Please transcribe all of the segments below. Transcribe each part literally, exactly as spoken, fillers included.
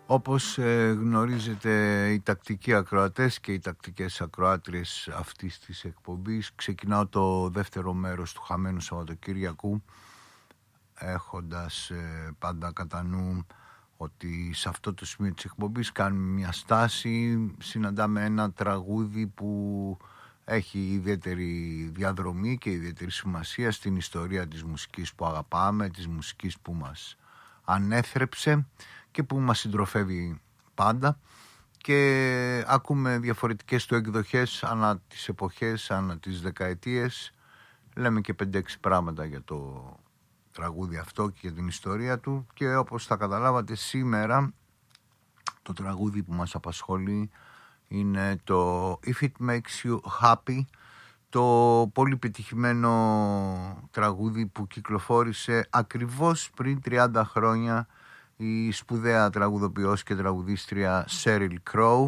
Όπως ε, γνωρίζετε, οι τακτικοί ακροατές και οι τακτικές ακροάτριες αυτής της εκπομπής, ξεκινάω το δεύτερο μέρος του χαμένου Σαββατοκύριακου έχοντας ε, πάντα κατά νου ότι σε αυτό το σημείο της εκπομπής κάνουμε μια στάση, συναντάμε ένα τραγούδι που έχει ιδιαίτερη διαδρομή και ιδιαίτερη σημασία στην ιστορία της μουσικής που αγαπάμε, της μουσικής που μας ανέθρεψε και που μας συντροφεύει πάντα, και ακούμε διαφορετικές του εκδοχές ανά τις εποχές, ανά τις δεκαετίες. Λέμε και πέντε έξι πράγματα για το τραγούδι αυτό και για την ιστορία του, και όπως θα καταλάβατε σήμερα το τραγούδι που μας απασχολεί είναι το If It Makes You Happy, το πολύ πετυχημένο τραγούδι που κυκλοφόρησε ακριβώς πριν τριάντα χρόνια η σπουδαία τραγουδοποιός και τραγουδίστρια Sheryl Crow.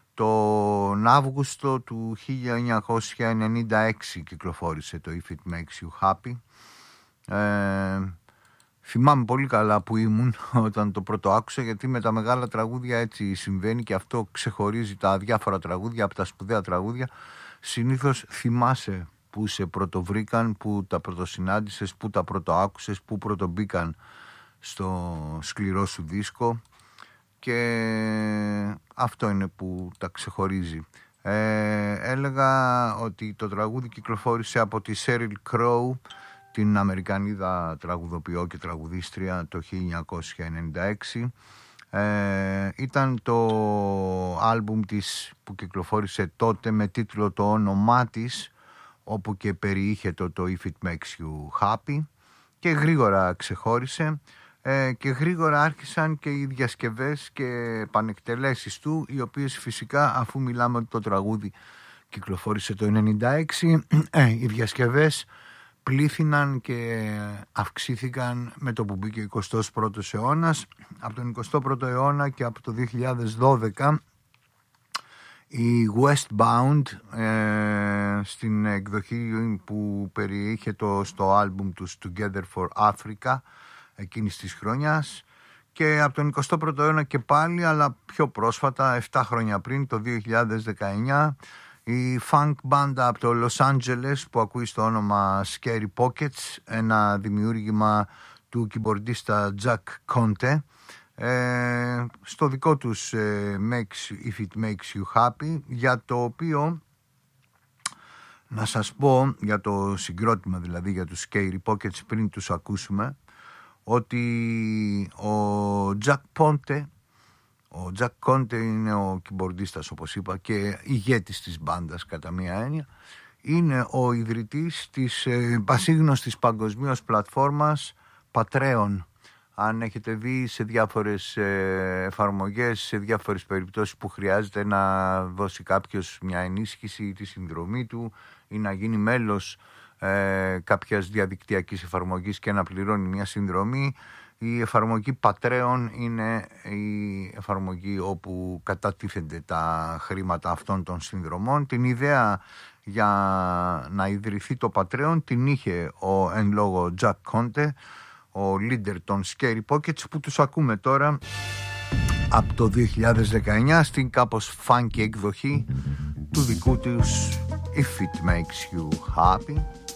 Τον Αύγουστο του χίλια εννιακόσια ενενήντα έξι κυκλοφόρησε το If It Makes You Happy. Ε, θυμάμαι πολύ καλά που ήμουν όταν το πρώτο άκουσα, γιατί με τα μεγάλα τραγούδια έτσι συμβαίνει και αυτό ξεχωρίζει τα διάφορα τραγούδια από τα σπουδαία τραγούδια. Συνήθως θυμάσαι που σε πρωτοβρήκαν, που τα πρωτοσυνάντησες, που τα πρωτοάκουσες, που πρωτομπήκαν στο σκληρό σου δίσκο, και αυτό είναι που τα ξεχωρίζει. Ε, έλεγα ότι το τραγούδι κυκλοφόρησε από τη Sheryl Crow, την Αμερικανίδα τραγουδοποιό και τραγουδίστρια, το χίλια εννιακόσια ενενήντα έξι. Ε, ήταν το άλμπουμ της που κυκλοφόρησε τότε με τίτλο το όνομά της, όπου και περιείχε το, το If It Makes You Happy, και γρήγορα ξεχώρισε ε, και γρήγορα άρχισαν και οι διασκευές και επανεκτελέσεις του, οι οποίες φυσικά, αφού μιλάμε ότι το τραγούδι κυκλοφόρησε το ενενήντα έξι, ε, οι διασκευές πλήθυναν και αυξήθηκαν με το που μπήκε ο εικοστός πρώτος αιώνας. Από τον εικοστό πρώτο αιώνα και από το δύο χιλιάδες δώδεκα η Westbound ε, στην εκδοχή που περιείχε το στο άλμπουμ τους Together for Africa εκείνης της χρονιάς, και από τον εικοστό πρώτο αιώνα και πάλι, αλλά πιο πρόσφατα, επτά χρόνια πριν, το δύο χιλιάδες δεκαεννιά, η funk μπάντα από το Los Angeles που ακούει στο όνομα Scary Pockets, ένα δημιούργημα του κιμπορντίστα Jack Conte, ε, στο δικό τους ε, makes, If It Makes You Happy, για το οποίο να σας πω, για το συγκρότημα δηλαδή, για τους Scary Pockets, πριν τους ακούσουμε, ότι ο Jack Conte Ο Jack Conte είναι ο κιμπορντίστας, όπως είπα, και ηγέτης της μπάντας κατά μία έννοια. Είναι ο ιδρυτής της ε, πασίγνωστης παγκοσμίως πλατφόρμας Patreon. Αν έχετε δει σε διάφορες ε, εφαρμογές, σε διάφορες περιπτώσεις που χρειάζεται να δώσει κάποιος μια ενίσχυση ή τη συνδρομή του ή να γίνει μέλος ε, κάποιας διαδικτυακής εφαρμογής και να πληρώνει μια συνδρομή, η εφαρμογή Patreon είναι η εφαρμογή όπου κατατίθενται τα χρήματα αυτών των συνδρομών. Την ιδέα για να ιδρυθεί το Patreon την είχε ο εν λόγω Jack Conte, ο leader των Scary Pockets, που τους ακούμε τώρα από το δύο χιλιάδες δεκαεννιά στην κάπως funky εκδοχή του δικού τους If It Makes You Happy.